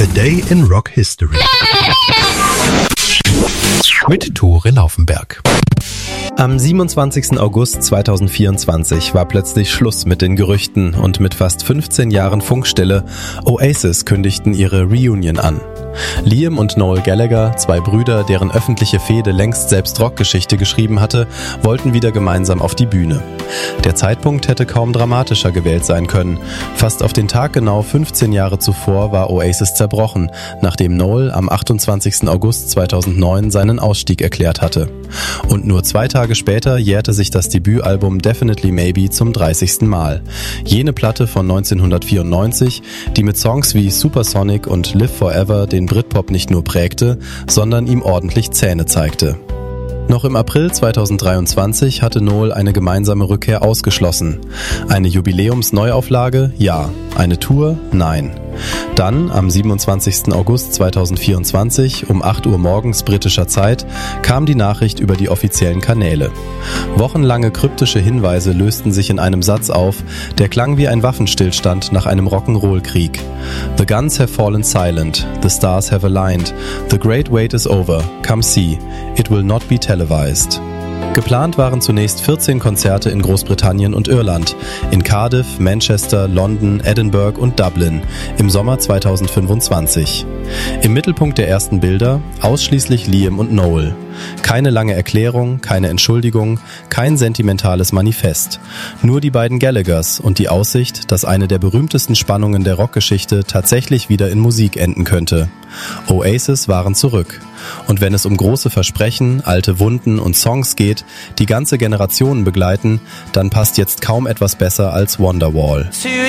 A Day in Rock History mit Tore Laufenberg. Am 27. August 2024 war plötzlich Schluss mit den Gerüchten und mit fast 15 Jahren Funkstille Oasis kündigten ihre Reunion an. Liam und Noel Gallagher, zwei Brüder, deren öffentliche Fehde längst selbst Rockgeschichte geschrieben hatte, wollten wieder gemeinsam auf die Bühne. Der Zeitpunkt hätte kaum dramatischer gewählt sein können. Fast auf den Tag genau 15 Jahre zuvor war Oasis zerbrochen, nachdem Noel am 28. August 2009 seinen Ausstieg erklärt hatte. Und nur 2 Tage später jährte sich das Debütalbum Definitely Maybe zum 30. Mal. Jene Platte von 1994, die mit Songs wie Supersonic und Live Forever den Britpop nicht nur prägte, sondern ihm ordentlich Zähne zeigte. Noch im April 2023 hatte Noel eine gemeinsame Rückkehr ausgeschlossen. Eine Jubiläumsneuauflage? Ja. Eine Tour? Nein. Dann, am 27. August 2024 um 8 Uhr morgens britischer Zeit, kam die Nachricht über die offiziellen Kanäle. Wochenlange kryptische Hinweise lösten sich in einem Satz auf, der klang wie ein Waffenstillstand nach einem Rock'n'Roll-Krieg. The guns have fallen silent, the stars have aligned, the great wait is over, come see, it will not be televised. Geplant waren zunächst 14 Konzerte in Großbritannien und Irland, in Cardiff, Manchester, London, Edinburgh und Dublin im Sommer 2025. Im Mittelpunkt der ersten Bilder ausschließlich Liam und Noel. Keine lange Erklärung, keine Entschuldigung, kein sentimentales Manifest. Nur die beiden Gallaghers und die Aussicht, dass eine der berühmtesten Spannungen der Rockgeschichte tatsächlich wieder in Musik enden könnte. Oasis waren zurück. Und wenn es um große Versprechen, alte Wunden und Songs geht, die ganze Generationen begleiten, dann passt jetzt kaum etwas besser als Wonderwall.